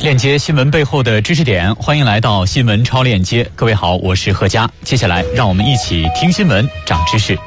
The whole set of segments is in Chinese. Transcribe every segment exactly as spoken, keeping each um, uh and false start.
链接新闻背后的知识点，欢迎来到新闻超链接。各位好，我是贺佳。接下来让我们一起听新闻长知识。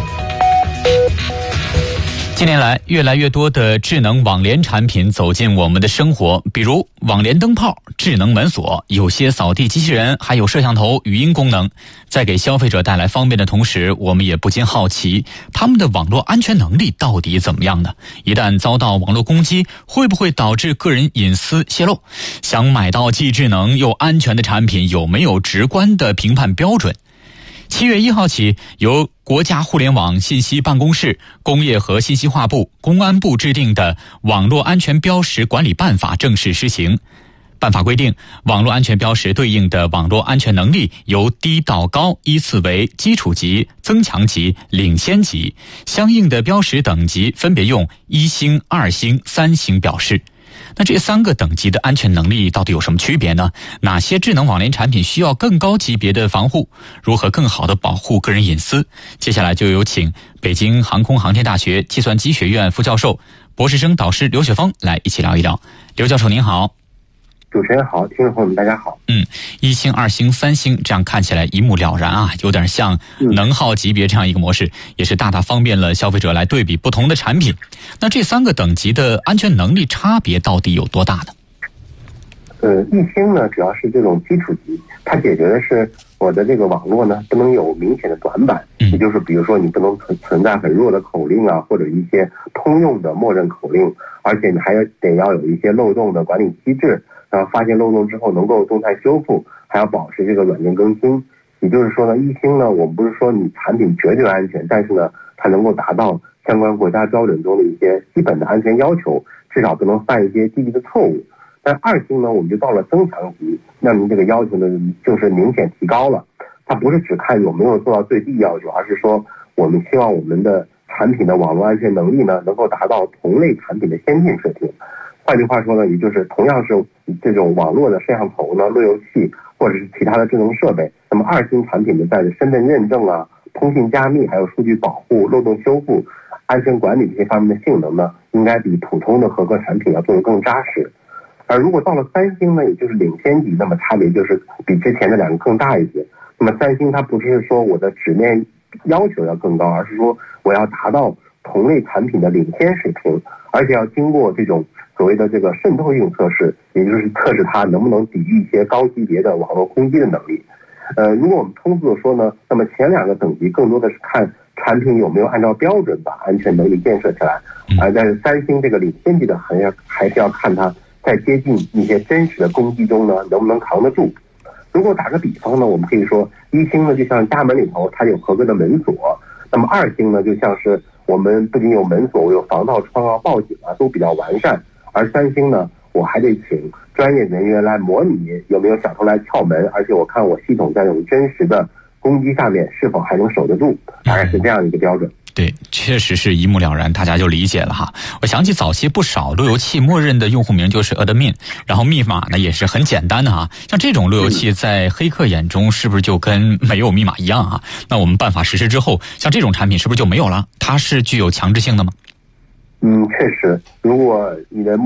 近年来，越来越多的智能网联产品走进我们的生活，比如网联灯泡、智能门锁，有些扫地机器人，还有摄像头、语音功能。在给消费者带来方便的同时，我们也不禁好奇，他们的网络安全能力到底怎么样呢？一旦遭到网络攻击，会不会导致个人隐私泄露？想买到既智能又安全的产品，有没有直观的评判标准？七月一号起，由国家互联网信息办公室、工业和信息化部、公安部制定的《网络安全标识管理办法》正式施行。办法规定，网络安全标识对应的网络安全能力由低到高依次为基础级、增强级、领先级，相应的标识等级分别用一星、二星、三星表示。那这三个等级的安全能力到底有什么区别呢？哪些智能网联产品需要更高级别的防护？如何更好地保护个人隐私？接下来就有请北京航空航天大学计算机学院副教授、博士生导师刘雪峰来一起聊一聊。刘教授您好。 主持人好，听众朋友们大家好。 嗯，一星、二星、三星，这样看起来一目了然啊，有点像能耗级别这样一个模式，也是大大方便了消费者来对比不同的产品。那这三个等级的安全能力差别到底有多大呢？ 呃，一星呢主要是这种基础级，它解决的是我的这个网络呢不能有明显的短板，嗯、也就是比如说你不能存存在很弱的口令啊，或者一些通用的默认口令，而且你还得要有一些漏洞的管理机制。然后发现漏洞之后能够动态修复，还要保持这个软件更新。也就是说呢，一星呢，我们不是说你产品绝对安全，但是呢，它能够达到相关国家标准中的一些基本的安全要求，至少不能犯一些低级的错误。但二星呢，我们就到了增强级，那么这个要求呢，就是明显提高了。它不是只看有没有做到最低要求，而是说我们希望我们的产品的网络安全能力呢，能够达到同类产品的先进水平。换句话说呢，也就是同样是这种网络的摄像头呢、路由器或者是其他的智能设备，那么二星产品的在身份认证啊、通信加密、还有数据保护、漏洞修复、安全管理这些方面的性能呢，应该比普通的合格产品要做得更扎实。而如果到了三星呢，也就是领先级，那么差别就是比之前的两个更大一些。那么三星它不是说我的纸面要求要更高，而是说我要达到同类产品的领先水平，而且要经过这种所谓的这个渗透性测试，也就是测试它能不能抵御一些高级别的网络攻击的能力。呃，如果我们通俗的说呢，那么前两个等级更多的是看产品有没有按照标准把安全能力建设起来，而在三星这个领先级的还要还是要看它在接近一些真实的攻击中呢能不能扛得住。如果打个比方呢，我们可以说一星呢就像家门里头它有合格的门锁，那么二星呢就像是我们不仅有门锁，有防盗窗啊、报警啊都比较完善。而三星呢，我还得请专业人员来模拟有没有小偷来撬门，而且我看我系统在这种真实的攻击下面是否还能守得住，大概是这样一个标准。 对，确实是一目了然，大家就理解了哈。我想起早期不少路由器默认的用户名就是 admin， 然后密码呢也是很简单的哈。像这种路由器在黑客眼中是不是就跟没有密码一样啊？那我们办法实施之后，像这种产品是不是就没有了？它是具有强制性的吗？ 嗯，确实，如果你的